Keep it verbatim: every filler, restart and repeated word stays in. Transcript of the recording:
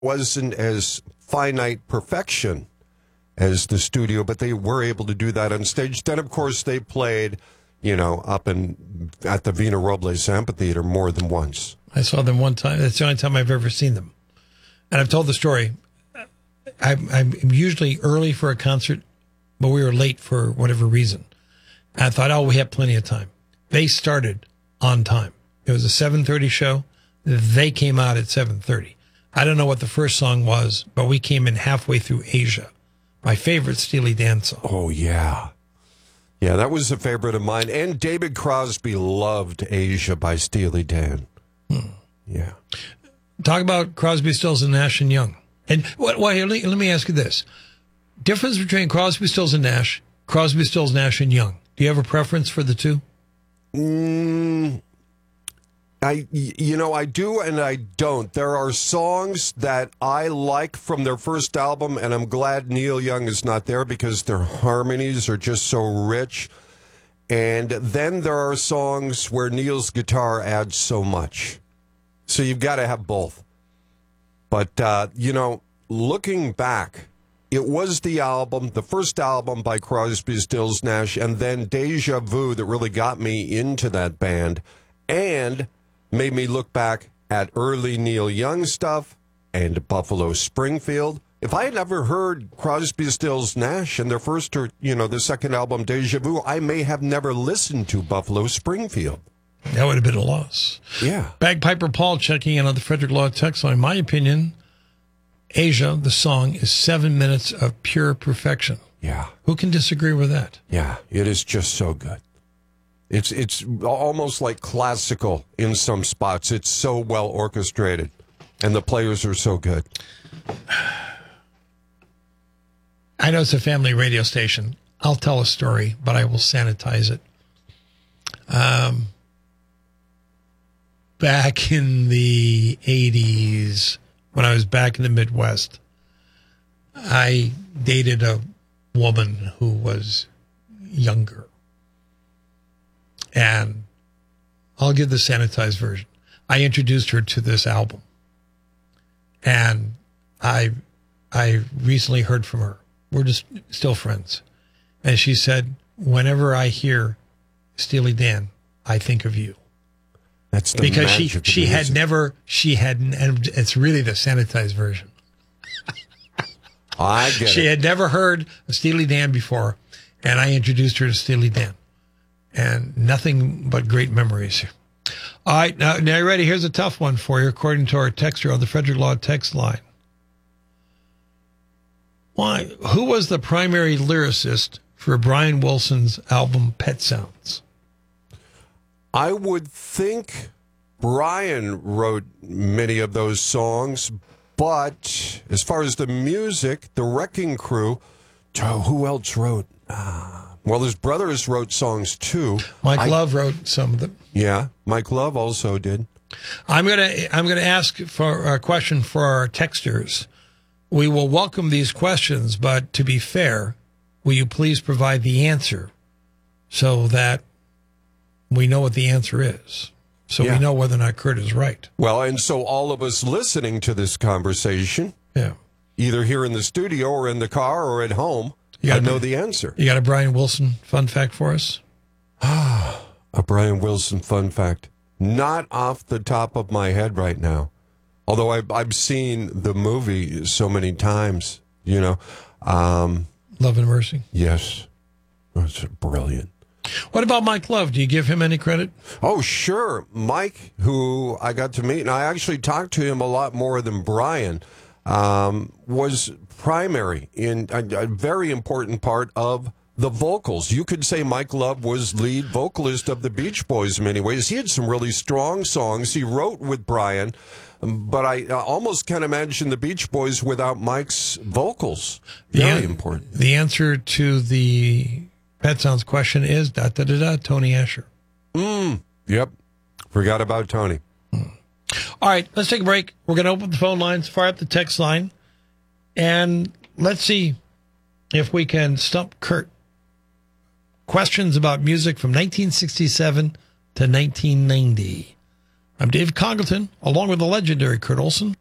wasn't as finite perfection as the studio, but they were able to do that on stage. Then, of course, they played, you know, up in at the Vina Robles Amphitheater more than once. I saw them one time. That's the only time I've ever seen them. And I've told the story. I'm, I'm usually early for a concert, but we were late for whatever reason. And I thought, oh, we have plenty of time. They started on time. It was a seven thirty show. They came out at seven thirty. I don't know what the first song was, but we came in halfway through Asia. My favorite Steely Dan song. Oh, yeah. Yeah, that was a favorite of mine. And David Crosby loved Asia by Steely Dan. Hmm. Yeah. Talk about Crosby, Stills, and Nash and Young. And what? Well, here, let, let me ask you this. Difference between Crosby, Stills, and Nash, Crosby, Stills, Nash, and Young. Do you have a preference for the two? Mm, I, you know, I do and I don't. There are songs that I like from their first album, and I'm glad Neil Young is not there because their harmonies are just so rich. And then there are songs where Neil's guitar adds so much. So you've got to have both. But, uh, you know, looking back, it was the album, the first album by Crosby, Stills, Nash, and then Deja Vu that really got me into that band and made me look back at early Neil Young stuff and Buffalo Springfield. If I had never heard Crosby, Stills, Nash and their first or, you know, the second album, Deja Vu, I may have never listened to Buffalo Springfield. That would have been a loss. Yeah. Bagpiper Paul checking in on the Frederick Law text line. In my opinion, Asia, the song, is seven minutes of pure perfection. Yeah. Who can disagree with that? Yeah, it is just so good. It's it's almost like classical in some spots. It's so well orchestrated, and the players are so good. I know it's a family radio station. I'll tell a story, but I will sanitize it. Um, back in the eighties, when I was back in the Midwest, I dated a woman who was younger. And I'll give the sanitized version. I introduced her to this album. And I I recently heard from her. We're just still friends. And she said, whenever I hear Steely Dan, I think of you. That's the because she magic she of had music. never she had and it's really the sanitized version. I get she it. had never heard of Steely Dan before, and I introduced her to Steely Dan, and nothing but great memories. All right, now, now you ready? Here's a tough one for you, according to our texter on the Frederick Law text line. Why? Who was the primary lyricist for Brian Wilson's album Pet Sounds? I would think Brian wrote many of those songs, but as far as the music, the Wrecking Crew, Joe, who else wrote? Uh, well, his brothers wrote songs too. Mike I, Love wrote some of them. Yeah, Mike Love also did. I'm gonna I'm gonna ask for a question for our texters. We will welcome these questions, but to be fair, will you please provide the answer so that we know what the answer is, so yeah. we know whether or not Kurt is right. Well, and so all of us listening to this conversation, yeah, either here in the studio or in the car or at home, you I know the answer. You got a Brian Wilson fun fact for us? A Brian Wilson fun fact. Not off the top of my head right now. Although I've, I've seen the movie so many times, you know. Um, Love and Mercy? Yes. It's brilliant. What about Mike Love? Do you give him any credit? Oh, sure. Mike, who I got to meet, and I actually talked to him a lot more than Brian, um, was primary in a, a very important part of the vocals. You could say Mike Love was lead vocalist of the Beach Boys in many ways. He had some really strong songs. He wrote with Brian, but I almost can't imagine the Beach Boys without Mike's vocals. Very the, important. The answer to the Pet Sounds question is da da da da Tony Asher. Mm, yep. Forgot about Tony. Mm. All right, let's take a break. We're going to open the phone lines, fire up the text line, and let's see if we can stump Kurt. Questions about music from nineteen sixty-seven to nineteen ninety. I'm Dave Congleton, along with the legendary Kurt Olson.